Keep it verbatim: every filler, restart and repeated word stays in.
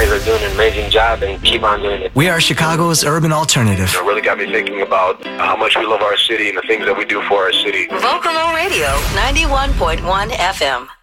guys are doing an amazing job and keep on doing it. We are Chicago's urban alternative. It really got me thinking about how much we love our city and the things that we do for our city. Vocalo Radio, ninety-one point one F M.